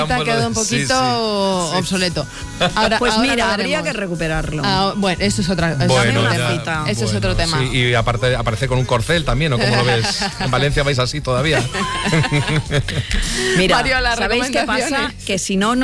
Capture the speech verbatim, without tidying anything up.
Te ha quedado un poquito Sí, sí, sí. obsoleto. Ahora, Pues ahora mira, lo habría veremos. que recuperarlo. Ah, bueno, eso es otra eso Bueno, es otro ya, tema. Eso es bueno, otro tema. sí, y aparte aparece con un corcel también, ¿o cómo lo ves? En Valencia vais así todavía. Mira, Mario, las ¿sabéis qué pasa? recomendaciones. Que si no, no